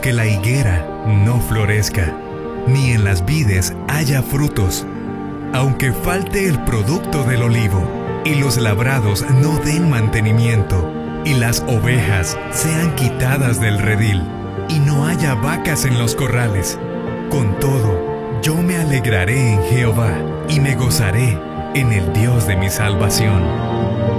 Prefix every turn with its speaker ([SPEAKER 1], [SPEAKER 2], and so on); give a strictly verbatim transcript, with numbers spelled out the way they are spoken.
[SPEAKER 1] aunque la higuera no florezca, ni en las vides haya frutos, aunque falte el producto del olivo, y los labrados no den mantenimiento, y las ovejas sean quitadas del redil, y no haya vacas en los corrales. Con todo, yo me alegraré en Jehová, y me gozaré en el Dios de mi salvación.